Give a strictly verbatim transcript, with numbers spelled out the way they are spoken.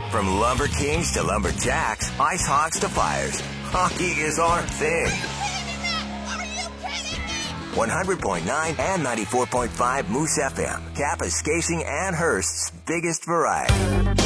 From Lumber Kings to Lumberjacks, Ice Hawks to Flyers, hockey is our thing. one hundred point nine and ninety-four point five Moose F M, Kapaskasing and Hearst's biggest variety.